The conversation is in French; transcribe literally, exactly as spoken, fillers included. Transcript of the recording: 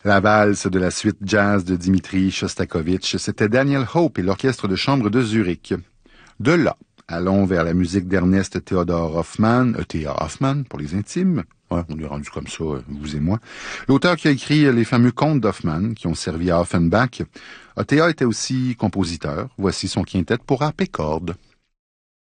La valse de la suite jazz de Dimitri Shostakovich, c'était Daniel Hope et l'orchestre de chambre de Zurich. De là, allons vers la musique d'Ernest Theodor Hoffmann, E T A Hoffmann pour les intimes. Ouais, on est rendu comme ça, vous et moi. L'auteur qui a écrit les fameux contes d'Hoffmann, qui ont servi à Offenbach. E T A était aussi compositeur. Voici son quintet pour harpe et cordes.